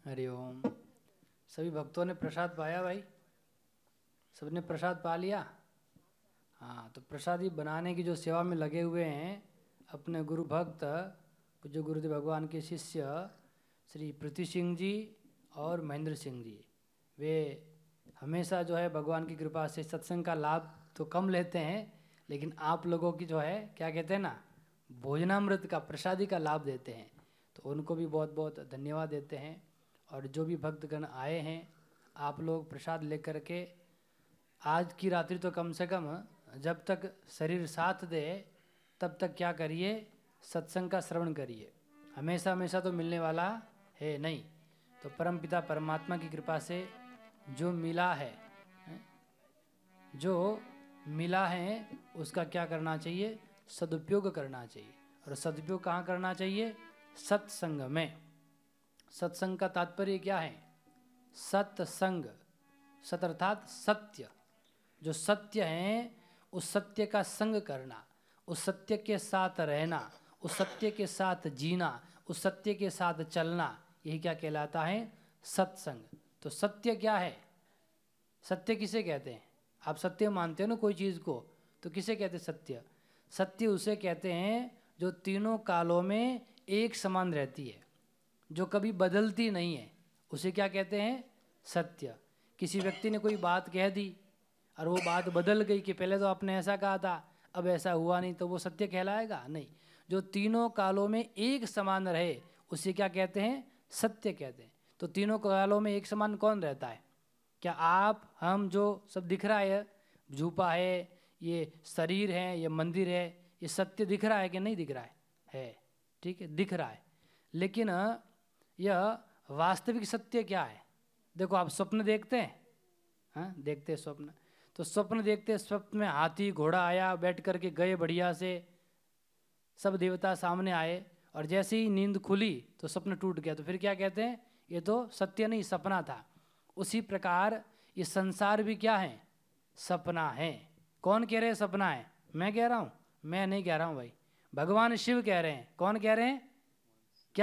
हरि ओम। सभी भक्तों ने प्रसाद पाया भाई? सबने प्रसाद पा लिया? हाँ, तो प्रसादी बनाने की जो सेवा में लगे हुए हैं अपने गुरु भक्त पूज्य गुरुदेव भगवान के शिष्य श्री पृथ्वी सिंह जी और महेंद्र सिंह जी, वे हमेशा जो है भगवान की कृपा से सत्संग का लाभ तो कम लेते हैं, लेकिन आप लोगों की जो है क्या कहते हैं ना, भोजनामृत का प्रसादी का लाभ देते हैं। तो उनको भी बहुत बहुत धन्यवाद देते हैं। और जो भी भक्तगण आए हैं, आप लोग प्रसाद लेकर के आज की रात्रि तो कम से कम जब तक शरीर साथ दे तब तक क्या करिए, सत्संग का श्रवण करिए। हमेशा हमेशा तो मिलने वाला है नहीं। तो परमपिता परमात्मा की कृपा से जो मिला है, जो मिला है उसका क्या करना चाहिए, सदुपयोग करना चाहिए। और सदुपयोग कहाँ करना चाहिए? सत्संग में। सत्संग का तात्पर्य क्या है? सत्संग, सत अर्थात सत्य। जो सत्य है उस सत्य का संग करना, उस सत्य के साथ रहना, उस सत्य के साथ जीना, उस सत्य के साथ चलना, यही क्या कहलाता है? सत्संग। तो सत्य क्या है? सत्य किसे कहते हैं? आप सत्य मानते हो ना कोई चीज़ को, तो किसे कहते हैं सत्य? सत्य उसे कहते हैं जो तीनों कालों में एक समान रहती है, जो कभी बदलती नहीं है, उसे क्या कहते हैं? सत्य। किसी व्यक्ति ने कोई बात कह दी और वो बात बदल गई कि पहले तो आपने ऐसा कहा था अब ऐसा हुआ नहीं, तो वो सत्य कहलाएगा? नहीं। जो तीनों कालों में एक समान रहे उसे क्या कहते हैं? सत्य कहते हैं। तो तीनों कालों में एक समान कौन रहता है? क्या आप हम जो सब दिख रहा है, झूपा है, ये शरीर है, ये मंदिर है, ये सत्य दिख रहा है कि नहीं दिख रहा है? ठीक है, दिख रहा है। लेकिन यह वास्तविक सत्य क्या है? देखो, आप स्वप्न देखते हैं, हाँ देखते हैं स्वप्न। तो स्वप्न देखते, स्वप्न में हाथी घोड़ा आया, बैठ करके गए बढ़िया से, सब देवता सामने आए, और जैसे ही नींद खुली तो स्वप्न टूट गया। तो फिर क्या कहते हैं? ये तो सत्य नहीं, सपना था। उसी प्रकार ये संसार भी क्या है? सपना है। कौन कह रहे हैं सपना है? मैं कह रहा हूँ? मैं नहीं कह रहा हूँ भाई, भगवान शिव कह रहे हैं। कौन कह रहे हैं?